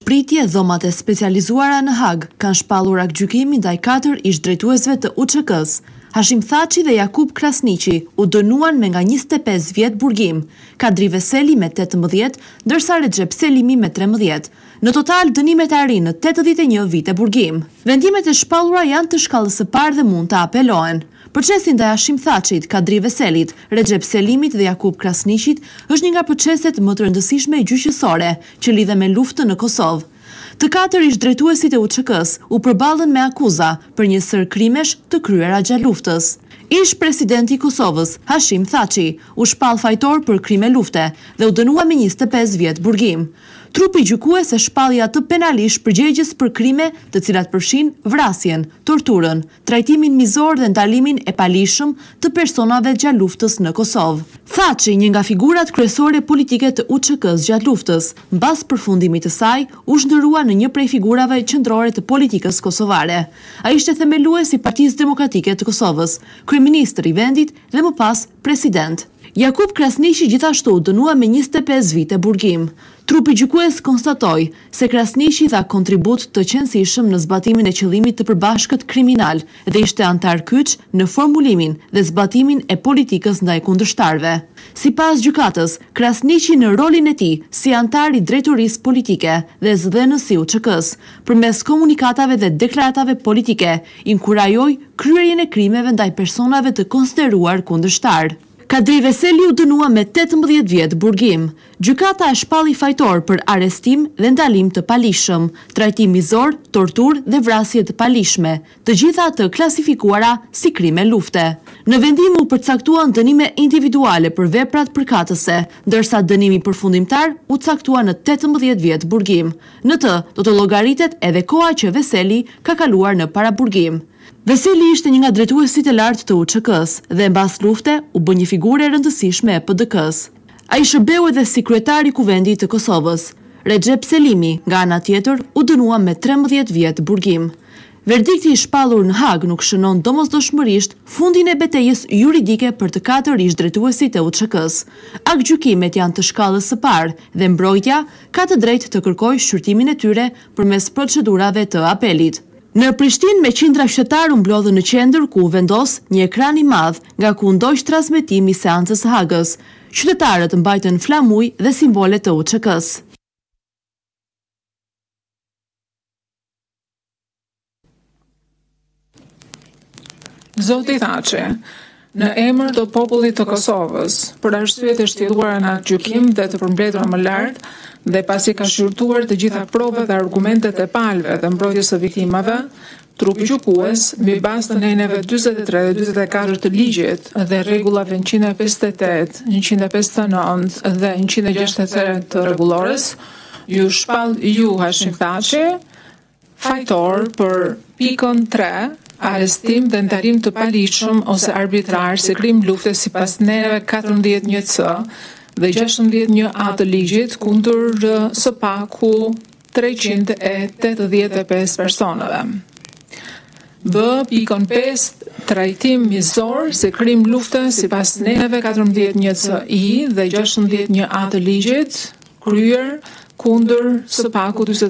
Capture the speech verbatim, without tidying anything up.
Pritje, dhomat e specializuara në Hag kanë shpallur aktgjykimi ndaj katër ish drejtuesve të U Ç K-s. Hashim Thaçi dhe Jakub Krasniqi u dënuan me nga njëzet e pesë vjet burgim, Kadri Veseli me tetëmbëdhjetë, ndërsa Recep Selimi me trembëdhjetë. Në total, dënimet arrin në tetëdhjetë e një vite burgim. Vendimet e shpallura janë të shkallës së parë dhe mund të apelohen. Procesin ndaj Hashim Thaçit, Kadri Veselit, Recep Selimit dhe Jakub Krasniqit është një nga proceset më të rëndësishme gjyqësore që lidhen me luftën në Kosovë. Të katër ish drejtuesit e U Ç K-s u përballën me akuza për një sër krimesh të kryera gjatë luftës. Ish presidenti i Kosovës, Hashim Thaçi, u shpall fajtor për krime lufte dhe u dënua me njëzet e pesë vjet burgim. Trupi gjykues e shpalli atë penalisht përgjegjës për krime të cilat përfshin vrasjen, torturën, trajtimin mizor dhe ndalimin e palishëm të personave gjatë luftës në Kosovë. Thaçi, një nga figurat kryesore politike të U Ç K-s gjatë luftës, mbas përfundimit të saj, u zhndërua në një prej figurave qendrore të politikës kosovare. Ai ishte themelues i Partisë Demokratike të Kosovës, kryeministër i vendit dhe më pas president. Jakub Krasniqi gjithashtu dënua me njëzet e pesë vite burgim. Trupi gjykues konstatoi se Krasniqi dha kontribut të qëndësishëm në zbatimin e qëllimit të përbashkët kriminal dhe ishte antar kyç në formulimin dhe zbatimin e politikës ndaj kundërshtarëve. Sipas gjykatës, Krasniqi në rolin e tij si antar i drejtorisë politike dhe zëdhënës i U Ç K-s, përmes komunikatave dhe deklaratave politike, inkurajoi kryerjen e krimeve ndaj personave të konsideruar kundërshtar. Kadri Veseli u dënua me tetëmbëdhjetë vjet burgim. Gjykata e shpalli fajtor për arrestim dhe ndalim të palishëm, trajtim mizor, torturë dhe vrasje të palishme, të gjitha të klasifikuara si krime lufte. Në vendim u përcaktuan dënime individuale për veprat përkatëse, ndërsa dënimi përfundimtar u caktua në tetëmbëdhjetë vjet burgim. Në të do të llogaritet edhe koha që Veseli ka kaluar në paraburgim. Veseli ishte një nga drejtuesit e lartë të U Ç K-s dhe mbas lufte u bë një figurë e rëndësishme e P D K-s. Ai shërbeu edhe si kryetari i Kuvendit të Kosovës. Recep Selimi, nga ana tjetër, u dënua me trembëdhjetë vjet burgim. Verdikti i shpallur në Hag nuk shënon domosdoshmërisht fundin e betejës juridike për të katër ish drejtuesit e U Ç K-s. Aktgjykimet janë të shkallës së parë dhe mbrojtja ka të drejtë të kërkojë shqyrtimin e tyre përmes procedurave të apelit. Në Prishtinë, me qindra qytetarë u mblodhën në qendër ku u vendos një ekran i madh nga ku ndoq transmetimi i seancës së Hagës. Qytetarët mbajtën flamuj dhe simbole të U Ç K-s. Zoti Thaçi, në emër të popullit të Kosovës, për arsyet e shtjelluara në aktgjykim dhe të përmbledhura më lart, dhe pasi ka shqyrtuar të gjitha provat dhe argumentet e palëve dhe mbrojtjes së viktimave, trupi gjykues, mbi bazë të neneve dyzet e tre dhe dyzet e katër të ligjit dhe rregullave njëqind e pesëdhjetë e tetë, njëqind e pesëdhjetë e nëntë dhe njëqind e gjashtëdhjetë e tre të rregullores, ju shpall ju Hashim Thaçi fajtor për pikën tre, arrestim dhe ndalim të palishëm ose arbitrar si krim lufte sipas neneve katërmbëdhjetë një C dhe gjashtëmbëdhjetë një A të ligjit kundër së paku treqind e tetëdhjetë e pesë personave. B. Pikën pesë, trajtim mizor si krim lufte sipas neneve katërmbëdhjetë një C I dhe gjashtëmbëdhjetë një A të ligjit kryer kundër së paku